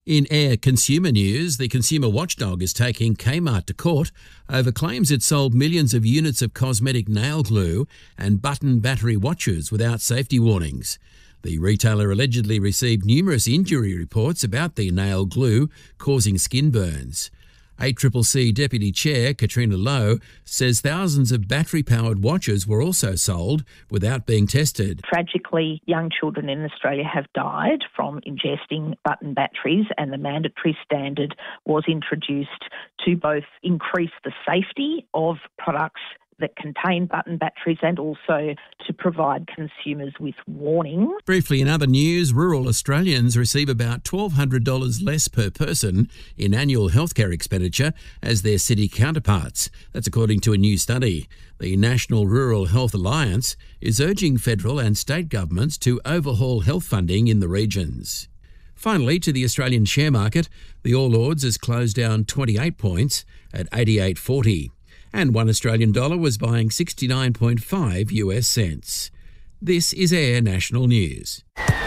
In Air consumer news, the consumer watchdog is taking Kmart to court over claims it sold millions of units of cosmetic nail glue and button battery watches without safety warnings. The retailer allegedly received numerous injury reports about the nail glue causing skin burns. ACCC Deputy Chair Katrina Lowe says thousands of battery-powered watches were also sold without being tested. Tragically, young children in Australia have died from ingesting button batteries, and the mandatory standard was introduced to both increase the safety of products that contain button batteries and also to provide consumers with warnings. Briefly, in other news, rural Australians receive about $1,200 less per person in annual healthcare expenditure as their city counterparts. That's according to a new study. The National Rural Health Alliance is urging federal and state governments to overhaul health funding in the regions. Finally, to the Australian share market, the All Ords has closed down 28 points at 88.40. And $1 Australian dollar was buying 69.5 US cents. This is Air National News.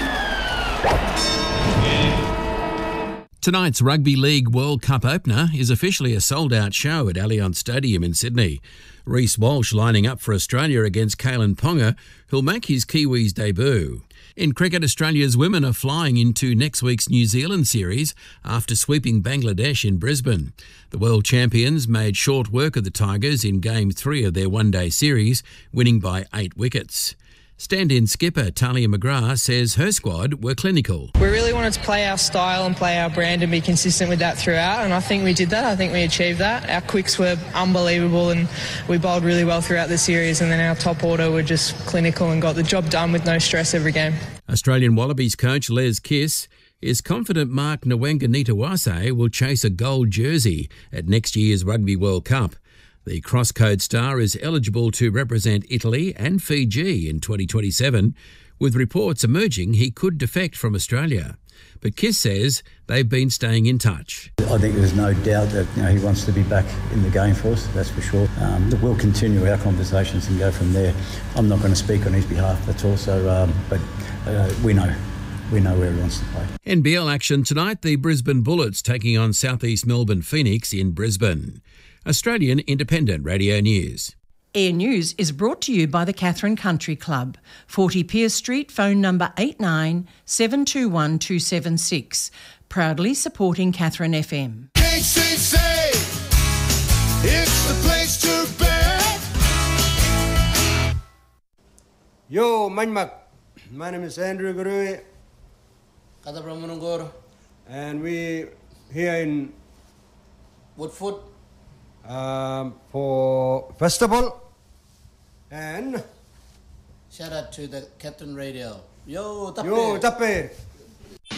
Tonight's Rugby League World Cup opener is officially a sold-out show at Allianz Stadium in Sydney. Reece Walsh lining up for Australia against Kalen Ponga, who'll make his Kiwis debut. In cricket, Australia's women are flying into next week's New Zealand series after sweeping Bangladesh in Brisbane. The world champions made short work of the Tigers in Game 3 of their one-day series, winning by 8 wickets. Stand-in skipper Talia McGrath says her squad were clinical. We really wanted to play our style and play our brand and be consistent with that throughout, and I think we did that. I think we achieved that. Our quicks were unbelievable and we bowled really well throughout the series, and then our top order were just clinical and got the job done with no stress every game. Australian Wallabies coach Les Kiss is confident Mark Ngwanganitawase will chase a gold jersey at next year's Rugby World Cup. The cross-code star is eligible to represent Italy and Fiji in 2027, with reports emerging he could defect from Australia. But Kiss says they've been staying in touch. I think there's no doubt that he wants to be back in the game for us, that's for sure. We'll continue our conversations and go from there. I'm not going to speak on his behalf, that's also, but we know where he wants to play. NBL action tonight, the Brisbane Bullets taking on Southeast Melbourne Phoenix in Brisbane. Australian Independent Radio News. Air News is brought to you by the Catherine Country Club, 40 Pearce Street, phone number 89 721 276. Proudly supporting Catherine FM. KCC, it's the place to be. Yo, Manmak. My name is Andrew Gurui. And we here in Woodford for festival, and shout out to the Catherine Radio. Yo, Tappe.